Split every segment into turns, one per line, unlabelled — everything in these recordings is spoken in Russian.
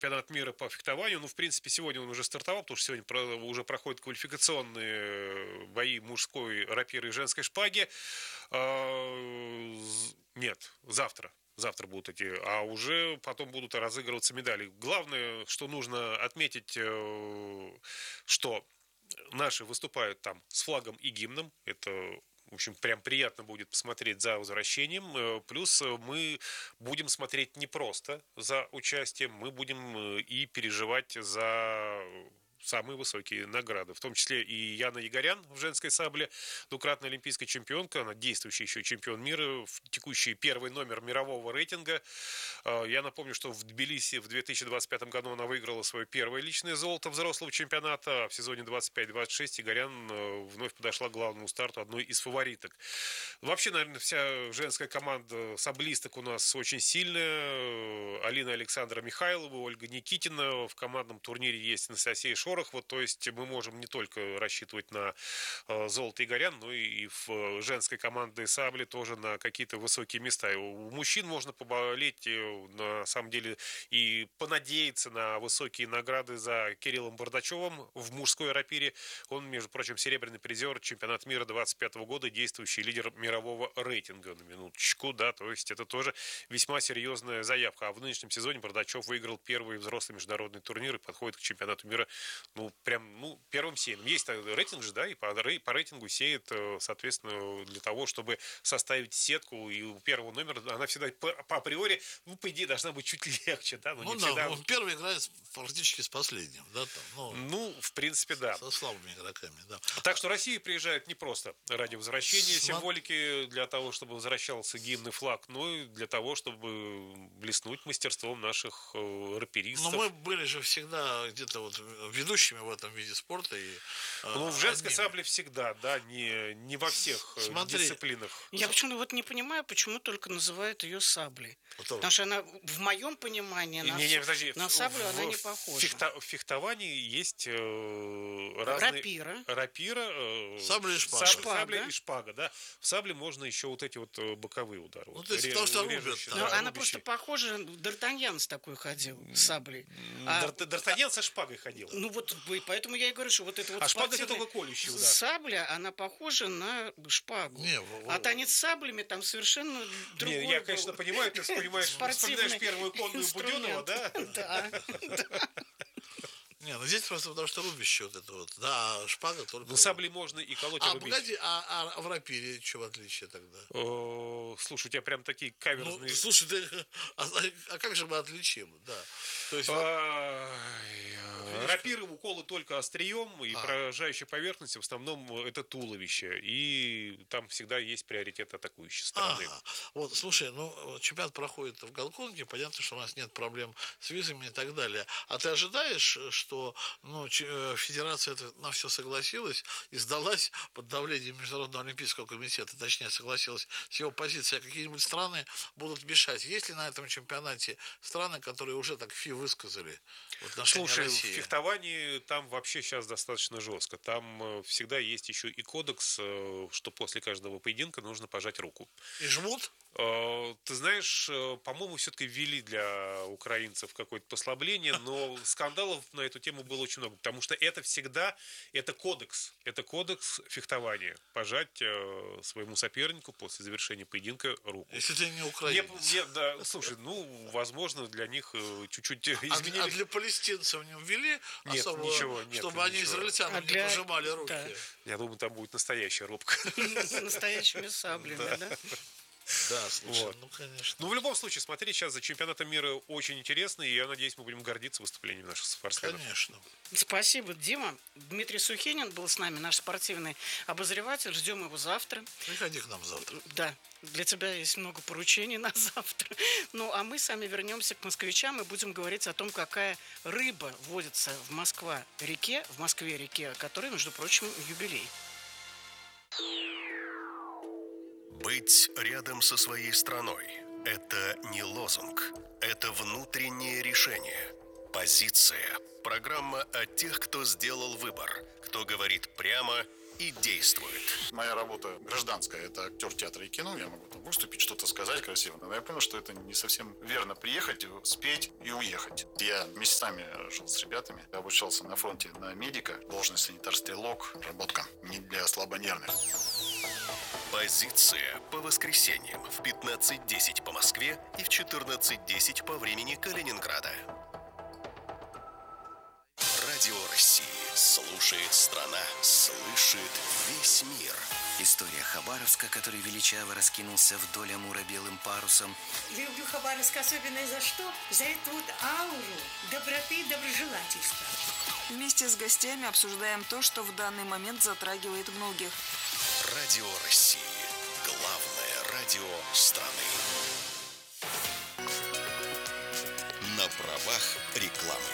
чемпионат мира по фехтованию. Ну, в принципе, сегодня он уже стартовал, потому что сегодня уже проходят квалификационные бои мужской рапиры и женской шпаги. Нет, завтра. Завтра будут эти, а уже потом будут разыгрываться медали. Главное, что нужно отметить, что наши выступают там с флагом и гимном. Это, в общем, прям приятно будет посмотреть за возвращением. Плюс мы будем смотреть не просто за участием, мы будем и переживать за самые высокие награды. В том числе и Яна Егорян в женской сабле, двукратная олимпийская чемпионка, она действующий еще чемпион мира, текущий первый номер мирового рейтинга. Я напомню, что в Тбилиси в 2025 году она выиграла свое первое личное золото взрослого чемпионата. В сезоне 25-26 Егорян вновь подошла к главному старту, одной из фавориток. Вообще, наверное, вся женская команда саблисток у нас очень сильная. Алина Александра Михайлова, Ольга Никитина. В командном турнире есть Анастасия Шорохова. То есть мы можем не только рассчитывать на золото Егорян, но и в женской команде сабли тоже на какие-то высокие места. У мужчин можно поболеть, на самом деле, и понадеяться на высокие награды за Кириллом Бардачевым в мужской рапире. Он, между прочим, серебряный призер чемпионата мира 25 года, действующий лидер мирового рейтинга, на минуточку, да, то есть это тоже весьма серьезная заявка. А в нынешнем сезоне Бардачев выиграл первый взрослый международный турнир и подходит к чемпионату мира, первым сеем. Есть рейтинг же, да, и по рейтингу сеет, соответственно, для того, чтобы составить сетку, и у первого номера она всегда по априори, по идее, должна быть чуть легче, да, но не всегда.
Он первый играет практически с последним, да, там,
в принципе, да.
Со слабыми игроками, да.
Так что Россия приезжает не просто ради возвращения символики, для того, чтобы возвращался гимн и флаг, но и для того, чтобы блеснуть мастерством наших раперистов.
Но мы были же всегда где-то вот ведущими в этом виде спорта.
В женской сабле всегда, да, не во всех дисциплинах.
Я почему-то вот не понимаю, почему только называют ее саблей. Потому что она, в моем понимании, на саблю она не похожа.
В фехтовании есть разные... Рапира.
Сабля и шпага.
Сабля и шпага, да. В сабле можно еще вот эти вот боковые удары.
То есть потому что рубят.
Она просто похожа, Д'Артаньян с такой ходил, с саблей.
Д'Артаньян со шпагой ходил.
Поэтому я и говорю, что вот это вот
шпага — это только колющий удар.
Сабля, она похожа на шпагу. А танец с саблями там совершенно другой.
Я, конечно, понимаю, ты вспоминаешь первую конную Буденова, да?
Да.
Здесь просто потому что рубище вот это вот. Да, шпага только...
сабли можно и колоть, и рубить.
Погоди, а в рапире что в отличие тогда?
Слушай, у тебя прям такие каверзные...
Слушай, а как же мы отличим? Да. То есть...
Рапиры уколы только острием, и поражающая поверхность в основном это туловище. И там всегда есть приоритет атакующей стороны.
Вот, слушай, чемпионат проходит в Гонконге, понятно, что у нас нет проблем с визами и так далее. А ты ожидаешь, что федерация на все согласилась и сдалась под давлением Международного олимпийского комитета, точнее, согласилась с его позицией, а какие-нибудь страны будут мешать? Есть ли на этом чемпионате страны, которые уже так высказали в отношении России?
В фехтовании там вообще сейчас достаточно жестко. Там всегда есть еще и кодекс, что после каждого поединка нужно пожать руку.
И жмут?
Ты знаешь, по-моему, все-таки ввели для украинцев какое-то послабление, но скандалов на эту тему было очень много, потому что это всегда, это кодекс фехтования, пожать своему сопернику после завершения поединка руку.
Если ты не украинец.
Да, слушай, возможно, для них чуть-чуть изменили.
А для палестинцев не ввели особо,
ничего,
чтобы они израильтянам не пожимали руки? Да.
Я думаю, там будет настоящая рубка.
С настоящими саблями, да?
Да, слушай, конечно.
В любом случае, смотреть сейчас за чемпионатом мира очень интересно, и я надеюсь, мы будем гордиться выступлением наших спортсменов.
Конечно.
Спасибо, Дима. Дмитрий Сухинин был с нами, наш спортивный обозреватель. Ждем его завтра.
Приходи к нам завтра.
Да, для тебя есть много поручений на завтра. А мы сами вернемся к москвичам и будем говорить о том, какая рыба водится в Москве-реке, которой, между прочим, юбилей.
Быть рядом со своей страной – это не лозунг, это внутреннее решение. Позиция. Программа о тех, кто сделал выбор, кто говорит прямо и действует.
Моя работа гражданская, это актер театра и кино, я могу там выступить, что-то сказать красиво, но я понял, что это не совсем верно приехать, спеть и уехать. Я месяцами жил с ребятами, обучался на фронте на медика, должность санитар-стрелок, работка не для слабонервных.
Позиция по воскресеньям в 15:10 по Москве и в 14:10 по времени Калининграда. Радио России слушает страна, слышит весь мир.
История Хабаровска, который величаво раскинулся вдоль Амура белым парусом.
Люблю Хабаровск особенно за что? За эту вот ауру доброты и доброжелательства.
Вместе с гостями обсуждаем то, что в данный момент затрагивает многих.
Радио России. Главное радио страны. На правах рекламы.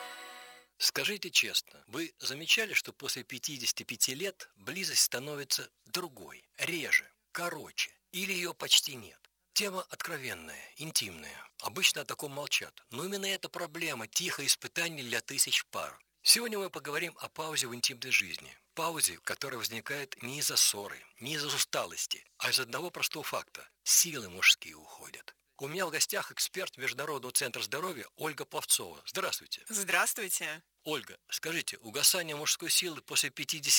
Скажите честно, вы замечали, что после 55 лет близость становится другой, реже, короче, или ее почти нет? Тема откровенная, интимная. Обычно о таком молчат. Но именно эта проблема – тихое испытание для тысяч пар. Сегодня мы поговорим о паузе в интимной жизни. Паузе, которая возникает не из-за ссоры, не из-за усталости, а из одного простого факта – силы мужские уходят. У меня в гостях эксперт Международного центра здоровья Ольга Пловцова. Здравствуйте.
Здравствуйте.
Ольга, скажите, угасание мужской силы после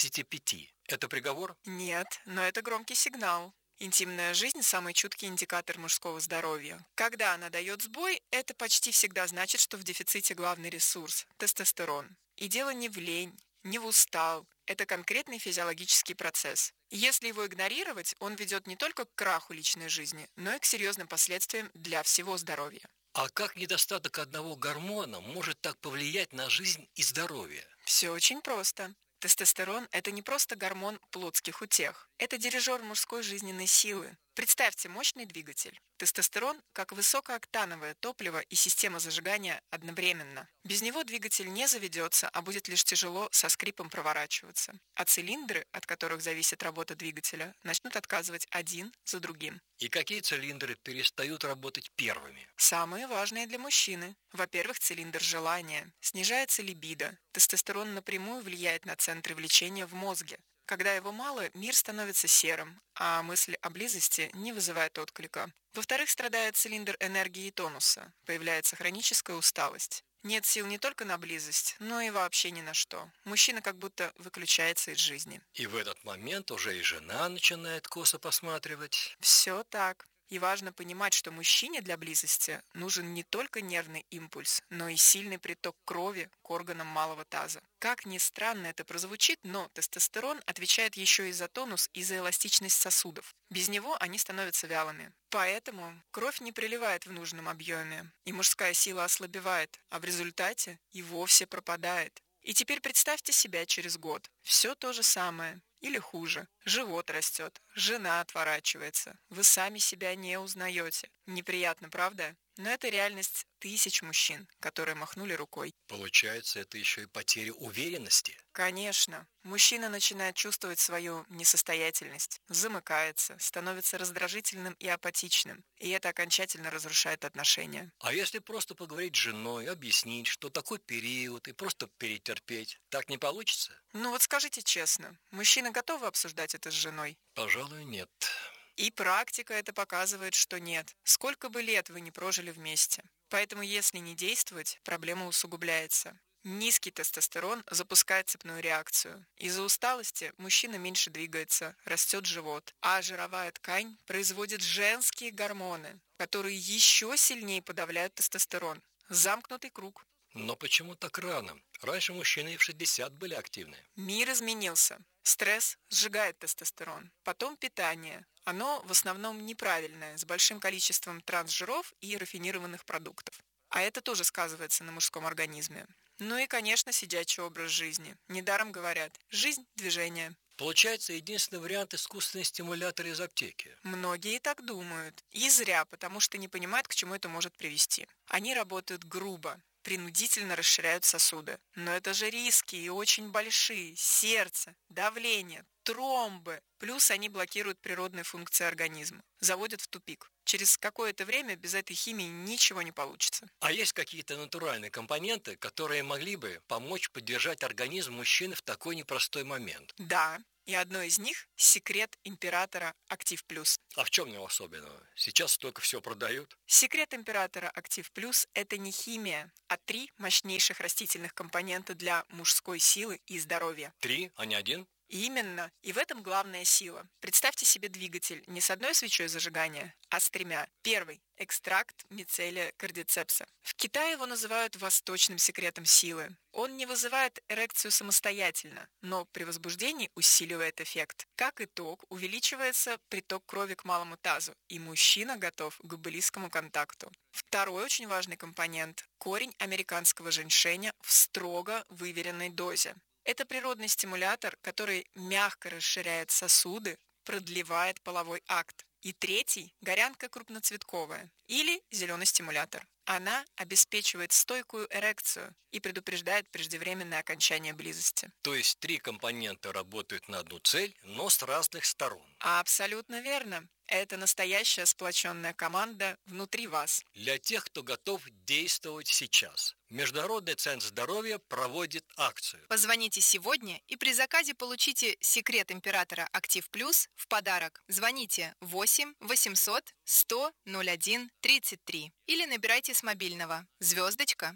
55 – это приговор?
Нет, но это громкий сигнал. Интимная жизнь – самый чуткий индикатор мужского здоровья. Когда она дает сбой, это почти всегда значит, что в дефиците главный ресурс – тестостерон. И дело не в лень, не в устал. Это конкретный физиологический процесс. Если его игнорировать, он ведет не только к краху личной жизни, но и к серьезным последствиям для всего здоровья.
А как недостаток одного гормона может так повлиять на жизнь и здоровье?
Все очень просто. Тестостерон – это не просто гормон плотских утех. Это дирижер мужской жизненной силы. Представьте мощный двигатель. Тестостерон – как высокооктановое топливо и система зажигания одновременно. Без него двигатель не заведется, а будет лишь тяжело со скрипом проворачиваться. А цилиндры, от которых зависит работа двигателя, начнут отказывать один за другим.
И какие цилиндры перестают работать первыми?
Самые важные для мужчины. Во-первых, цилиндр желания. Снижается либидо. Тестостерон напрямую влияет на центры влечения в мозге. Когда его мало, мир становится серым, а мысль о близости не вызывает отклика. Во-вторых, страдает цилиндр энергии и тонуса. Появляется хроническая усталость. Нет сил не только на близость, но и вообще ни на что. Мужчина как будто выключается из жизни.
И в этот момент уже и жена начинает косо посматривать.
Все так. И важно понимать, что мужчине для близости нужен не только нервный импульс, но и сильный приток крови к органам малого таза. Как ни странно это прозвучит, но тестостерон отвечает еще и за тонус и за эластичность сосудов. Без него они становятся вялыми. Поэтому кровь не приливает в нужном объеме, и мужская сила ослабевает, а в результате и вовсе пропадает. И теперь представьте себя через год. Все то же самое. Или хуже. Живот растет, жена отворачивается. Вы сами себя не узнаете. Неприятно, правда? Но это реальность тысяч мужчин, которые махнули рукой.
Получается, это еще и потеря уверенности?
Конечно. Мужчина начинает чувствовать свою несостоятельность, замыкается, становится раздражительным и апатичным. И это окончательно разрушает отношения.
А если просто поговорить с женой, объяснить, что такой период, и просто перетерпеть, так не получится?
Ну вот скажите честно, мужчины готовы обсуждать это с женой?
Пожалуй, нет.
И практика это показывает, что нет. Сколько бы лет вы не прожили вместе. Поэтому если не действовать, проблема усугубляется. Низкий тестостерон запускает цепную реакцию. Из-за усталости мужчина меньше двигается, растет живот, а жировая ткань производит женские гормоны, которые еще сильнее подавляют тестостерон. Замкнутый круг.
Но почему так рано? Раньше мужчины и в 60 были активны.
Мир изменился. Стресс сжигает тестостерон. Потом питание. Оно в основном неправильное, с большим количеством трансжиров и рафинированных продуктов. А это тоже сказывается на мужском организме. Ну и, конечно, сидячий образ жизни. Недаром говорят «жизнь – движение».
Получается, единственный вариант – искусственный стимулятор из аптеки.
Многие так думают. И зря, потому что не понимают, к чему это может привести. Они работают грубо, принудительно расширяют сосуды. Но это же риски и очень большие. Сердце, давление, тромбы. Плюс они блокируют природные функции организма. Заводят в тупик. Через какое-то время без этой химии ничего не получится.
А есть какие-то натуральные компоненты, которые могли бы помочь поддержать организм мужчины в такой непростой момент?
Да, И одно из них – секрет императора Актив Плюс.
А в чем его особенного? Сейчас столько всего продают.
Секрет императора Актив Плюс – это не химия, а 3 мощнейших растительных компонента для мужской силы и здоровья.
3, а не 1?
Именно. И в этом главная сила. Представьте себе двигатель не с одной свечой зажигания, а с 3. Первый – экстракт мицелия кардицепса. В Китае его называют восточным секретом силы. Он не вызывает эрекцию самостоятельно, но при возбуждении усиливает эффект. Как итог, увеличивается приток крови к малому тазу, и мужчина готов к близкому контакту. Второй очень важный компонент – корень американского женьшеня в строго выверенной дозе. Это природный стимулятор, который мягко расширяет сосуды, продлевает половой акт. И третий – горянка крупноцветковая или зеленый стимулятор. Она обеспечивает стойкую эрекцию и предупреждает преждевременное окончание близости.
То есть 3 компонента работают на одну цель, но с разных сторон.
Абсолютно верно. Это настоящая сплоченная команда внутри вас.
Для тех, кто готов действовать сейчас. Международный центр здоровья проводит акцию.
Позвоните сегодня и при заказе получите секрет императора Актив Плюс в подарок. Звоните 8 800 100 01 33 или набирайте с мобильного звездочка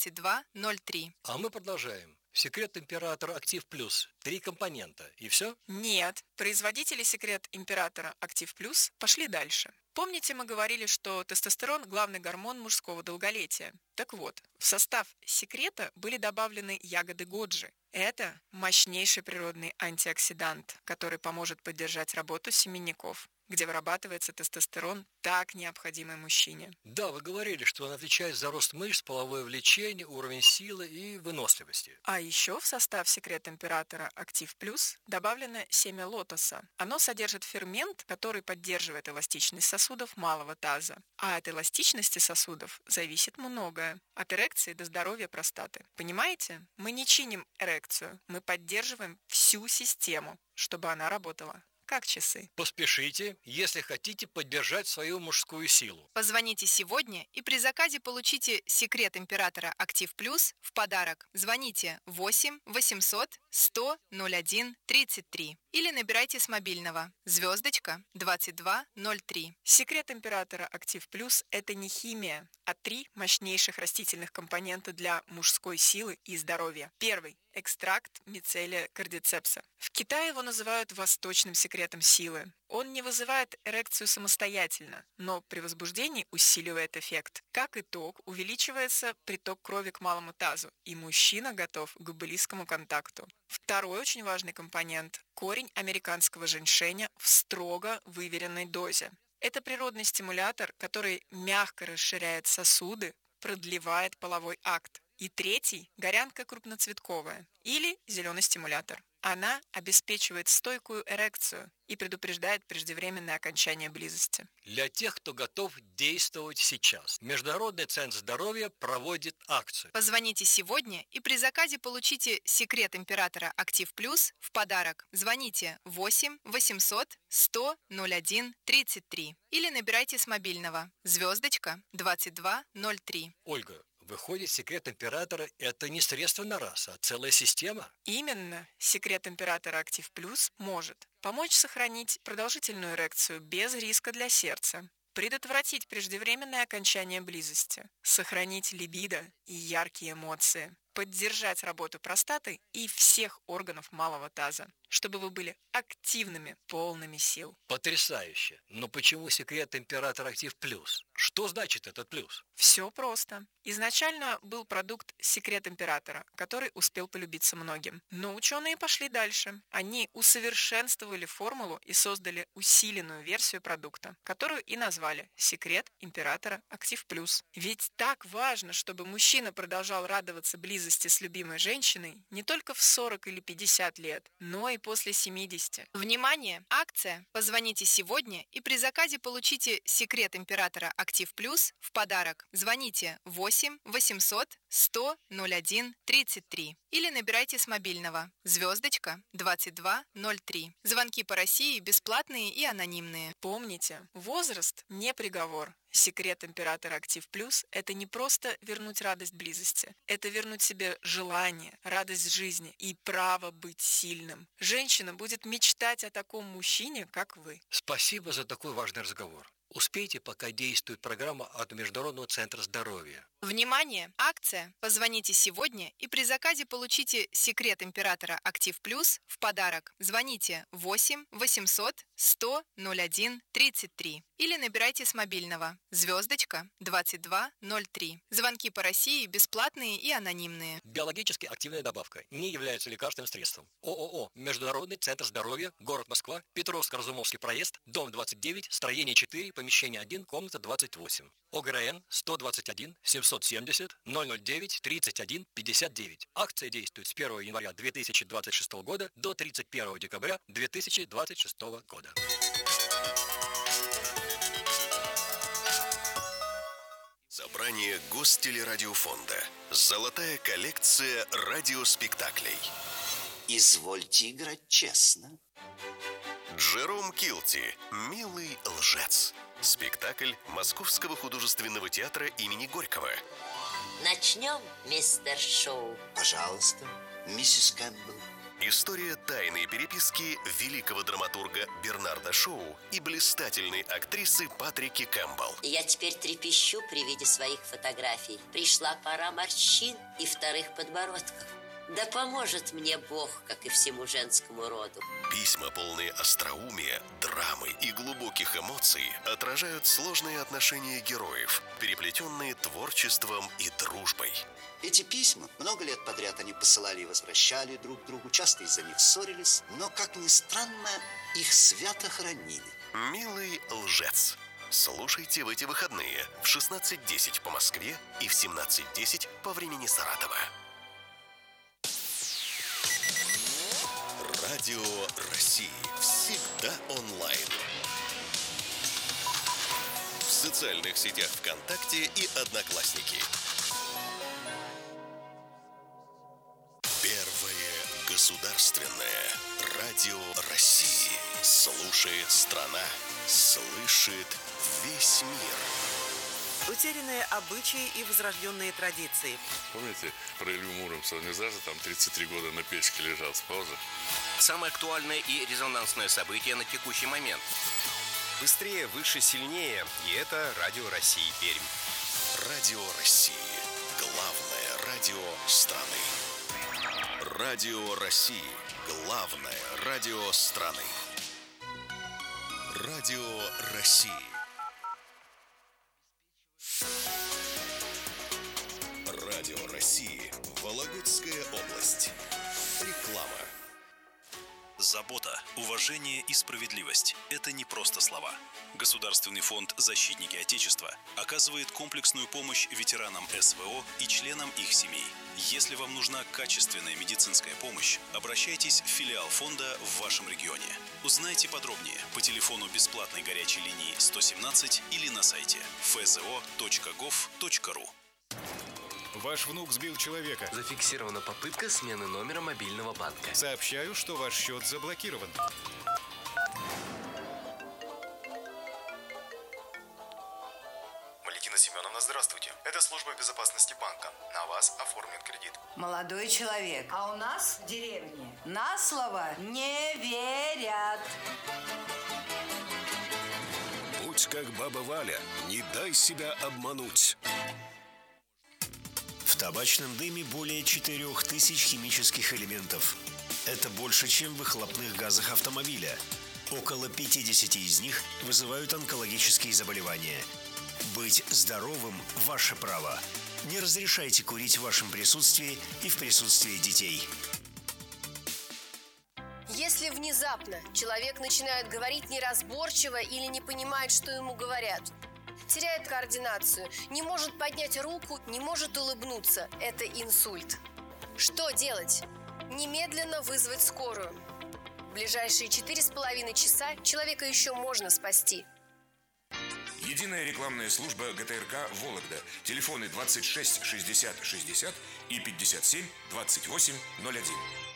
2203.
А мы продолжаем. Секрет императора Актив Плюс. 3 компонента. И все?
Нет. Производители секрет императора Актив Плюс пошли дальше. Помните, мы говорили, что тестостерон – главный гормон мужского долголетия? Так вот, в состав секрета были добавлены ягоды годжи. Это мощнейший природный антиоксидант, который поможет поддержать работу семенников, где вырабатывается тестостерон, так необходимый мужчине.
Да, вы говорили, что он отвечает за рост мышц, половое влечение, уровень силы и выносливости.
А еще в состав секрет императора Актив Плюс добавлено семя лотоса. Оно содержит фермент, который поддерживает эластичность сосудов малого таза. А от эластичности сосудов зависит многое. От эрекции до здоровья простаты. Понимаете? Мы не чиним эрекцию, мы поддерживаем всю систему, чтобы она работала как часы.
Поспешите, если хотите поддержать свою мужскую силу.
Позвоните сегодня и при заказе получите секрет императора Актив Плюс в подарок. Звоните 8 800 100 01 33 или набирайте с мобильного звездочка 2203.
Секрет императора Актив Плюс – это не химия, а 3 мощнейших растительных компонента для мужской силы и здоровья. Первый – экстракт мицелия кардицепса. В Китае его называют восточным секретом силы. Он не вызывает эрекцию самостоятельно, но при возбуждении усиливает эффект. Как итог, увеличивается приток крови к малому тазу, и мужчина готов к близкому контакту. Второй очень важный компонент – корень американского женьшеня в строго выверенной дозе. Это природный стимулятор, который мягко расширяет сосуды, продлевает половой акт. И третий – горянка крупноцветковая или зеленый стимулятор. Она обеспечивает стойкую эрекцию и предупреждает преждевременное окончание близости.
Для тех, кто готов действовать сейчас. Международный центр здоровья проводит акцию.
Позвоните сегодня и при заказе получите секрет императора Актив Плюс в подарок. Звоните 8 800 100 01 33 или набирайте с мобильного звездочка 2203.
Ольга, выходит, секрет императора – это не средство на раз, а целая система?
Именно. Секрет императора Актив Плюс может помочь сохранить продолжительную эрекцию без риска для сердца, предотвратить преждевременное окончание близости, сохранить либидо и яркие эмоции, поддержать работу простаты и всех органов малого таза, чтобы вы были активными, полными сил.
Потрясающе! Но почему секрет императора Актив Плюс? Что значит этот плюс?
Все просто. Изначально был продукт «Секрет императора», который успел полюбиться многим. Но ученые пошли дальше. Они усовершенствовали формулу и создали усиленную версию продукта, которую и назвали «Секрет императора Актив Плюс». Ведь так важно, чтобы мужчина продолжал радоваться близости с любимой женщиной не только в 40 или 50 лет, но и после 70.
Внимание! Акция! Позвоните сегодня и при заказе получите секрет императора Актив Плюс в подарок. Звоните 8 800 100 01 33 или набирайте с мобильного звездочка 2203. Звонки по России бесплатные и анонимные.
Помните, возраст не приговор. Секрет императора Актив Плюс – это не просто вернуть радость близости, это вернуть себе желание, радость жизни и право быть сильным. Женщина будет мечтать о таком мужчине, как вы.
Спасибо за такой важный разговор. Успейте, пока действует программа от Международного центра здоровья.
Внимание! Акция! Позвоните сегодня и при заказе получите секрет императора Актив Плюс в подарок. Звоните 8 800 100 01 33 или набирайте с мобильного звездочка 2203. Звонки по России бесплатные и анонимные.
Биологически активная добавка не является лекарственным средством. ООО «Международный центр здоровья», город Москва, Петровско-Разумовский проезд, дом 29, строение 4, помещение 1, комната 28. ОГРН 121 770 009 31 59. Акция действует с 1 января 2026 года до 31 декабря 2026 года.
Собрание Гостелерадиофонда. Золотая коллекция радиоспектаклей.
Извольте играть честно.
Джером Килти. Милый лжец. Спектакль Московского художественного театра имени Горького.
Начнем, мистер Шоу.
Пожалуйста, миссис Кэмпбелл.
История тайной переписки великого драматурга Бернарда Шоу и блистательной актрисы Патрики Кэмпбелл.
Я теперь трепещу при виде своих фотографий. Пришла пора морщин и вторых подбородков. Да поможет мне Бог, как и всему женскому роду.
Письма, полные остроумия, драмы и глубоких эмоций, отражают сложные отношения героев, переплетенные творчеством и дружбой.
Эти письма много лет подряд они посылали и возвращали друг другу, часто из-за них ссорились, но, как ни странно, их свято хранили.
Милый лжец. Слушайте в эти выходные в 16:10 по Москве и в 17:10 по времени Саратова. Радио России. Всегда онлайн. В социальных сетях ВКонтакте и Одноклассники. Первое государственное радио России. Слушает страна, слышит весь мир.
Утерянные обычаи и возрожденные традиции.
Помните про Илью Муромца? Он не зажил там 33 года на печке лежал с паузы.
Самое актуальное и резонансное событие на текущий момент. Быстрее, выше, сильнее. И это Радио России Пермь.
Радио России. Главное радио страны. Радио России. Главное радио страны. Радио России. Радио России. Вологодская область. Реклама.
Забота, уважение и справедливость – это не просто слова. Государственный фонд «Защитники Отечества» оказывает комплексную помощь ветеранам СВО и членам их семей. Если вам нужна качественная медицинская помощь, обращайтесь в филиал фонда в вашем регионе. Узнайте подробнее по телефону бесплатной горячей линии 117 или на сайте fzo.gov.ru.
Ваш внук сбил человека.
Зафиксирована попытка смены номера мобильного банка.
Сообщаю, что ваш счет заблокирован.
Валентина Семеновна, здравствуйте. Это служба безопасности банка. На вас оформлен кредит.
Молодой человек, а у нас в деревне на слово не верят.
Будь как баба Валя, не дай себя обмануть.
В табачном дыме более 4000 химических элементов. Это больше, чем в выхлопных газах автомобиля. Около 50 из них вызывают онкологические заболевания. Быть здоровым – ваше право. Не разрешайте курить в вашем присутствии и в присутствии детей.
Если внезапно человек начинает говорить неразборчиво или не понимает, что ему говорят, теряет координацию, не может поднять руку, не может улыбнуться. Это инсульт. Что делать? Немедленно вызвать скорую. В ближайшие 4,5 часа человека еще можно спасти.
Единая рекламная служба ГТРК «Вологда». Телефоны 26 60 60 и 57 28 01.